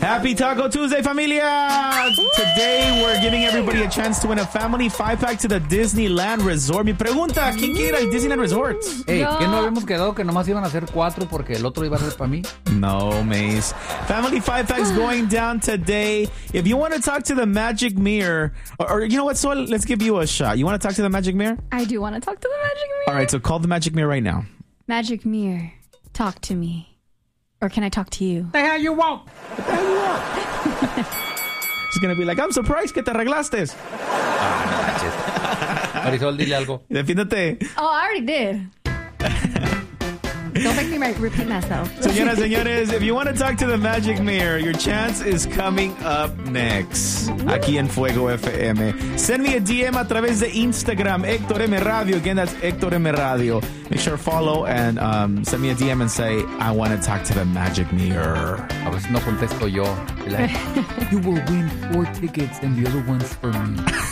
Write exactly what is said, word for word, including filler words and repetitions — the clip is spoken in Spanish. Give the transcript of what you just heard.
Happy Taco Tuesday, familia! Today we're giving everybody a chance to win a family five-pack to the Disneyland Resort. Mi pregunta, ¿quién quiere ir al Disneyland Resort? Hey, No. ¿qué no habíamos quedado que nomás iban a hacer cuatro porque el otro iba a ser para mí? No, Mace. Family five-packs going down today. If you want to talk to the Magic Mirror, or, or you know what, Sol, let's give you a shot. You want to talk to the Magic Mirror? I do want to talk to the Magic Mirror. All right, so call the Magic Mirror right now. Magic Mirror, talk to me. Or can I talk to you? The hell you want? She's going to be like, I'm surprised que te arreglaste. Marisol, dile algo. Defiéndete. Oh, I already did. Don't make me re- repeat myself. Señoras, señores, if you want to talk to the Magic Mirror, your chance is coming up next. Aquí en Fuego F M. Send me a D M a través de Instagram, Héctor M Radio. Again, that's Héctor M Radio. Make sure to follow and um, send me a D M and say, I want to talk to the Magic Mirror. A veces no contesto yo. Like, you will win four tickets and the other one's for me.